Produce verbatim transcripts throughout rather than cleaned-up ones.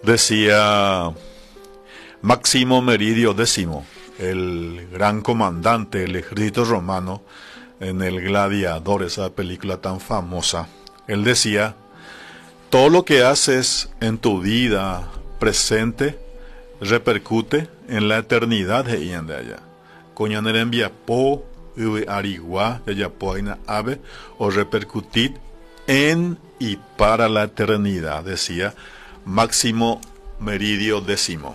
Decía Máximo Meridio Décimo, el gran comandante del ejército romano en El Gladiador, esa película tan famosa. Él decía: todo lo que haces en tu vida presente repercute en la eternidad de ien de allá. Coñaner po uve arigua ya poina ave o repercutir en y para la eternidad, decía Máximo Meridio Décimo.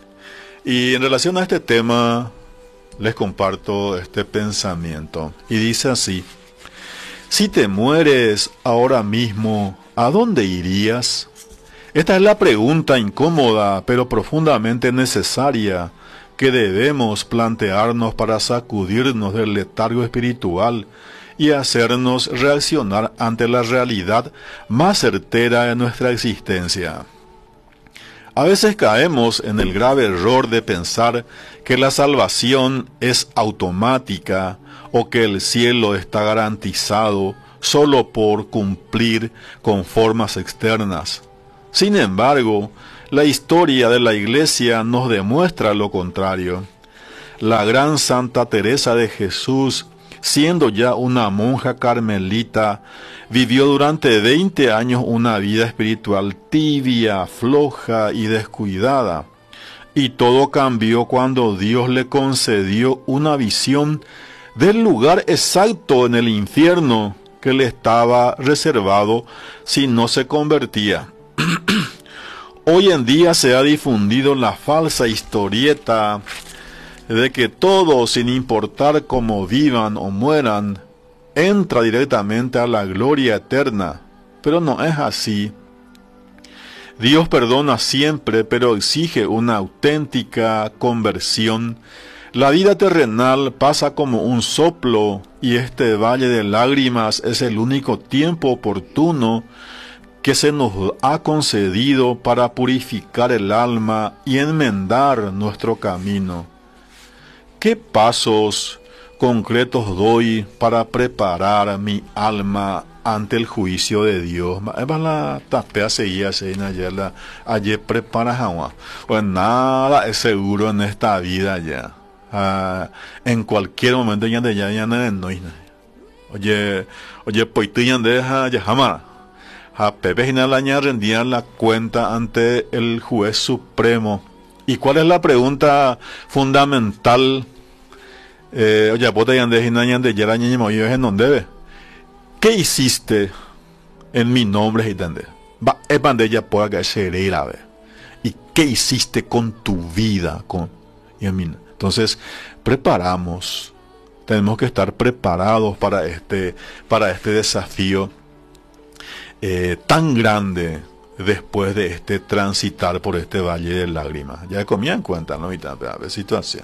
Y en relación a este tema les comparto este pensamiento y dice así: si te mueres ahora mismo, ¿a dónde irías? Esta es la pregunta incómoda pero profundamente necesaria que debemos plantearnos para sacudirnos del letargo espiritual y hacernos reaccionar ante la realidad más certera de nuestra existencia. A veces caemos en el grave error de pensar que la salvación es automática o que el cielo está garantizado solo por cumplir con formas externas. Sin embargo, la historia de la Iglesia nos demuestra lo contrario. La gran Santa Teresa de Jesús, siendo ya una monja carmelita, vivió durante veinte años una vida espiritual tibia, floja y descuidada. Y todo cambió cuando Dios le concedió una visión del lugar exacto en el infierno que le estaba reservado si no se convertía. Hoy en día se ha difundido la falsa historieta de que todos, sin importar cómo vivan o mueran, entra directamente a la gloria eterna. Pero no es así. Dios perdona siempre, pero exige una auténtica conversión. La vida terrenal pasa como un soplo y este valle de lágrimas es el único tiempo oportuno que se nos ha concedido para purificar el alma y enmendar nuestro camino. ¿Qué pasos concretos doy para preparar mi alma ante el juicio de Dios? La tapea seguía ayer, ayer prepara. Pues nada es seguro en esta vida ya. Uh, en cualquier momento ya de ya ya no. Oye, oye, pues tú ya deja ya jamás. A Pepe Ginalaña rendía la cuenta ante el juez supremo. ¿Y cuál es la pregunta fundamental? Eh, oye, pues ya de Ginalaña de ya ña mo yo en donde. ¿Qué hiciste en mi nombre, Gitande? Va, es bande ya pueda que se a ver. ¿Y qué hiciste con tu vida con y en mi? Entonces, preparamos. Tenemos que estar preparados para este para este desafío Eh, tan grande después de este transitar por este valle de lágrimas. Ya comía en cuenta, ¿no? Y a situación.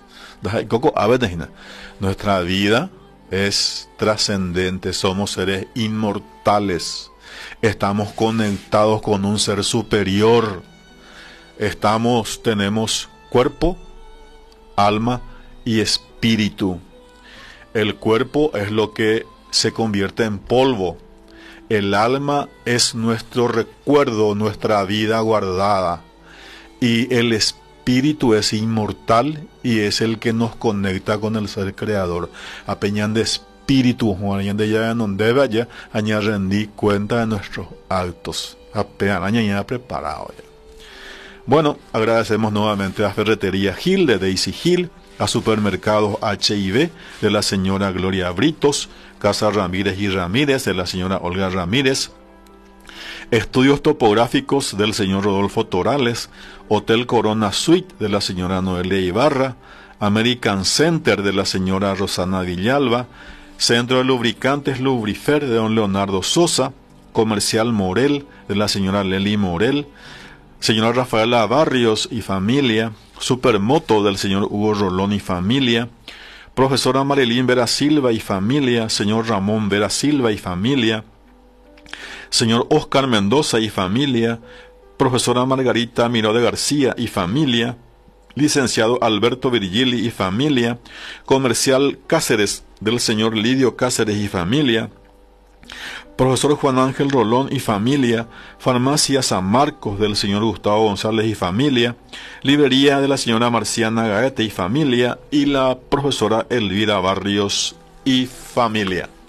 Nuestra vida es trascendente, somos seres inmortales, estamos conectados con un ser superior, estamos, tenemos cuerpo, alma y espíritu. El cuerpo es lo que se convierte en polvo. El alma es nuestro recuerdo, nuestra vida guardada. Y el espíritu es inmortal y es el que nos conecta con el ser creador. Apeñan de espíritu, Juan, de ya no debe allá, aña rendí cuenta de nuestros actos. Apeñan, aña ya preparado ya. Bueno, agradecemos nuevamente a Ferretería Gil de Daisy Gil, a Supermercados H I B de la señora Gloria Britos, Casa Ramírez y Ramírez de la señora Olga Ramírez, Estudios Topográficos del señor Rodolfo Torales, Hotel Corona Suite de la señora Noelia Ibarra, American Center de la señora Rosana Villalba, Centro de Lubricantes Lubrifer de don Leonardo Sosa, Comercial Morel de la señora Leli Morel, señora Rafaela Barrios y familia, Supermoto del señor Hugo Rolón y familia, Profesora Marilyn Vera Silva y familia, señor Ramón Vera Silva y familia, señor Oscar Mendoza y familia, profesora Margarita Miró de García y familia, licenciado Alberto Virgili y familia, Comercial Cáceres del señor Lidio Cáceres y familia, Profesor Juan Ángel Rolón y familia, Farmacia San Marcos del señor Gustavo González y familia, Librería de la señora Marciana Gaete y familia, y la profesora Elvira Barrios y familia.